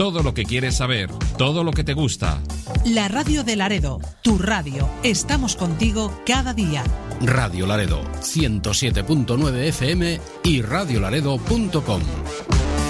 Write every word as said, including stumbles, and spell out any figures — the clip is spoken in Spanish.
Todo lo que quieres saber, todo lo que te gusta. La radio de Laredo, tu radio. Estamos contigo cada día. Radio Laredo, ciento siete punto nueve F M y radio laredo punto com.